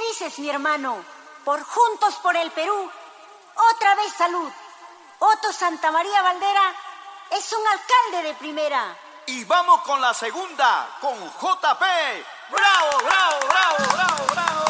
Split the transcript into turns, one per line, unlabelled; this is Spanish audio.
dices, mi hermano? Por Juntos por el Perú, otra vez salud. Otto Santamaría Baldera es un alcalde de primera.
Y vamos con la segunda, con JP. ¡Bravo, bravo, bravo, bravo, bravo!